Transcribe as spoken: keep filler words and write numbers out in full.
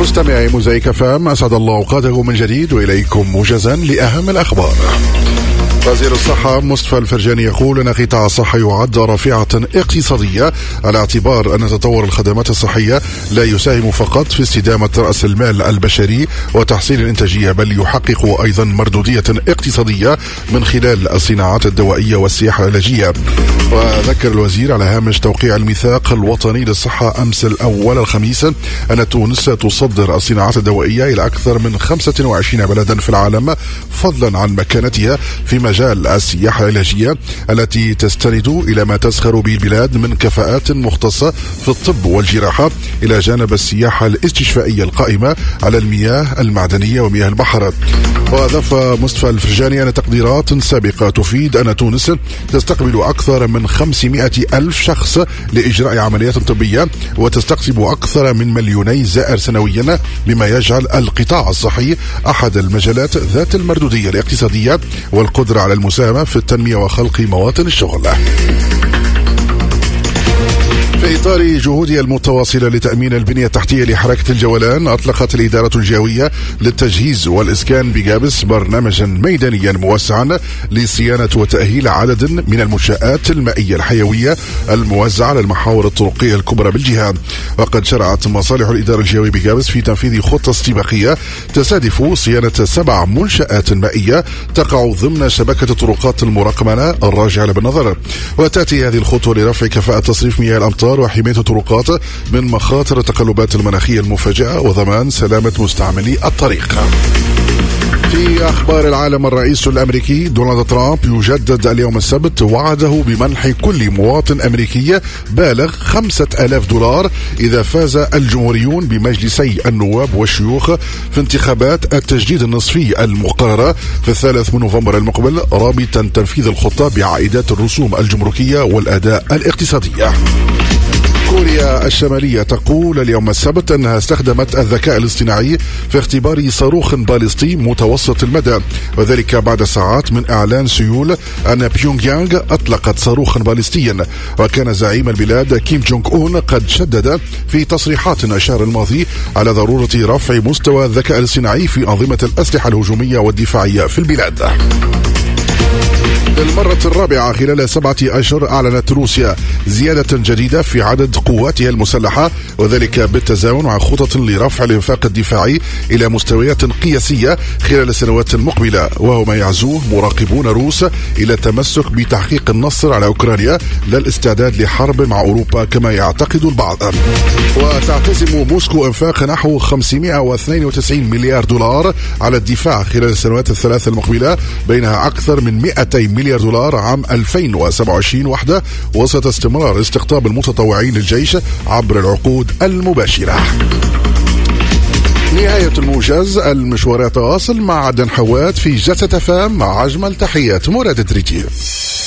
مستمعي موزايك فام، أسعد الله أوقاتكم من جديد وإليكم موجزا لأهم الأخبار. وزير الصحة مصطفى الفرجاني يقول أن قطاع الصحة يعد رافعة اقتصادية على اعتبار أن تطور الخدمات الصحية لا يساهم فقط في استدامة رأس المال البشري وتحسين الإنتاجية، بل يحقق أيضا مردودية اقتصادية من خلال الصناعات الدوائية والسياحة العلاجية. وذكر الوزير على هامش توقيع الميثاق الوطني للصحة أمس الأول الخميس أن تونس تصدر الصناعات الدوائية إلى أكثر من خمسة وعشرين بلدا في العالم، فضلا عن مكانتها في مجال السياحة العلاجية التي تستند إلى ما تزخر به البلاد من كفاءات مختصة في الطب والجراحة، إلى جانب السياحة الاستشفائية القائمة على المياه المعدنية ومياه البحر. وأضاف مصطفى الفرجاني أن تقديرات سابقة تفيد أن تونس تستقبل أكثر من خمسمائة ألف شخص لإجراء عمليات طبية وتستقطب أكثر من مليوني زائر سنويا، بما يجعل القطاع الصحي أحد المجالات ذات المردودية الاقتصادية والقدرة على المساهمة في التنمية وخلق مواطن الشغل. في إطار جهودها المتواصلة لتأمين البنية التحتية لحركة الجولان، أطلقت الإدارة الجوية للتجهيز والإسكان بجابس برنامجا ميدانيا موسعا لصيانة وتأهيل عدد من المنشآت المائية الحيوية الموزعة على المحاور الطرقية الكبرى بالجهة. وقد شرعت مصالح الإدارة الجوية بجابس في تنفيذ خطة استباقية تستهدف صيانة سبع منشآت مائية تقع ضمن شبكة الطرقات المرقمنة الراجعة بالنظر. وتأتي هذه الخطوة لرفع كفاءة تصريف مياه الأمطار وحماية الطرقات من مخاطر التقلبات المناخية المفاجئة وضمان سلامة مستعملي الطريق. في أخبار العالم، الرئيس الأمريكي دونالد ترامب يجدد اليوم السبت وعده بمنح كل مواطن أمريكي بالغ خمسة آلاف دولار إذا فاز الجمهوريون بمجلسي النواب والشيوخ في انتخابات التجديد النصفي المقررة في الثالث من نوفمبر المقبل، رابطا تنفيذ الخطة بعائدات الرسوم الجمركية والأداء الاقتصادية. كوريا الشمالية تقول اليوم السبت أنها استخدمت الذكاء الاصطناعي في اختبار صاروخ باليستي متوسط المدى، وذلك بعد ساعات من إعلان سيول أن بيونغ يانغ أطلقت صاروخا باليستيا. وكان زعيم البلاد كيم جونغ أون قد شدد في تصريحات أشار الماضي على ضرورة رفع مستوى الذكاء الاصطناعي في أنظمة الأسلحة الهجومية والدفاعية في البلاد. للمرة الرابعة خلال سبعة أشهر أعلنت روسيا زيادة جديدة في عدد قواتها المسلحة، وذلك بالتزامن مع خطط لرفع الإنفاق الدفاعي إلى مستويات قياسية خلال السنوات المقبلة، وهو ما يعزوه مراقبون روس إلى التمسك بتحقيق النصر على أوكرانيا لا الاستعداد لحرب مع أوروبا كما يعتقد البعض. وتعتزم موسكو إنفاق نحو خمسمائة واثنين وتسعين مليار دولار على الدفاع خلال السنوات الثلاث المقبلة، بينها أكثر من مئتي مليار دولار عام ألفين وسبعة وعشرين وحدة، وسط استمرار استقطاب المتطوعين للجيش عبر العقود المباشرة. نهاية الموجز، المشوار يتواصل مع عدن حواد في جلسة فام مع أجمل تحيات مراد دريجي.